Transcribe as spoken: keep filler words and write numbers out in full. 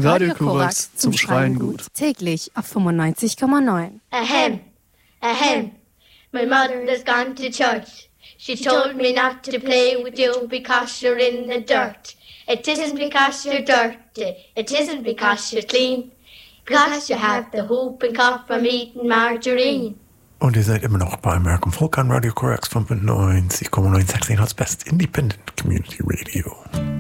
Radio Korax zum Schreien gut. Täglich auf fünfundneunzig Komma neun. Ahem, ahem. My mother has gone to church. She told me not to play with you because you're in the dirt. It isn't because you're dirty. It isn't because you're clean. Because you have the whooping cough from eating margarine. Und ihr seid immer noch bei American Folk an Radio Korax fünfundneunzig Komma neun, Sachsen als Best Independent Community Radio.